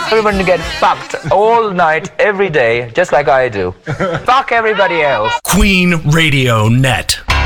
Everyone get fucked all night, every day, just like I do. Fuck everybody else. Queen Radio Net.